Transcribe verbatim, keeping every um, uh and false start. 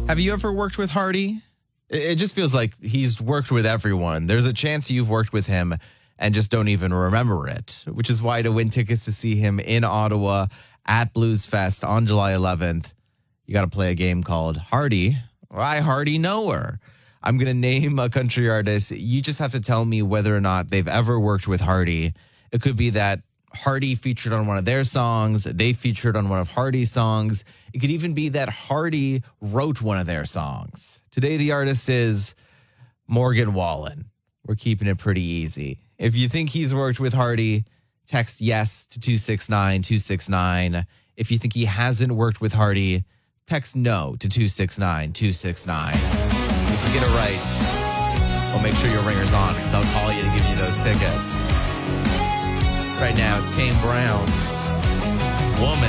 Have you ever worked with Hardy? It it just feels like he's worked with everyone. There's a chance you've worked with him and just don't even remember it, which is why to win tickets to see him in Ottawa at Blues Fest on July eleventh, you got to play a game called Hardy. I Hardy know her. I'm going to name a country artist. You just have to tell me whether or not they've ever worked with Hardy. It could be that Hardy featured on one of their songs. They featured on one of Hardy's songs. It could even be that Hardy wrote one of their songs. Today, the artist is Morgan Wallen. We're keeping it pretty easy. If you think he's worked with Hardy, text yes to two six nine two six nine. If you think he hasn't worked with Hardy, text no to two six nine two six nine. If you get it right, well, make sure your ringer's on because I'll call you to give you those tickets. Right now, it's Kane Brown. Woman.